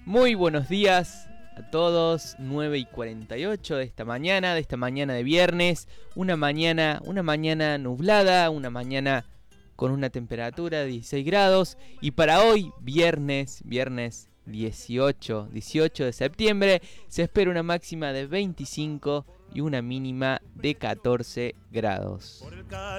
Muy buenos días a todos, 9:48 de esta mañana de viernes, una mañana nublada, una mañana con una temperatura de 16 grados y para hoy, viernes 18 de septiembre, se espera una máxima de 25 y una mínima de 14 grados.